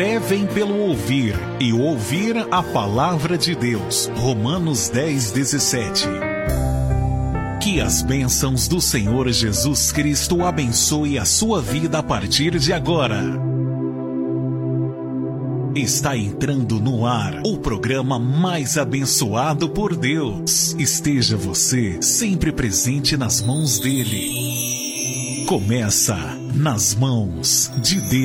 Vem pelo ouvir, e ouvir a palavra de Deus. Romanos 10:17. Que as bênçãos do Senhor Jesus Cristo abençoe a sua vida a partir de agora. Está entrando no ar o programa mais abençoado por Deus. Esteja você sempre presente nas mãos dele. Começa Nas Mãos de Deus.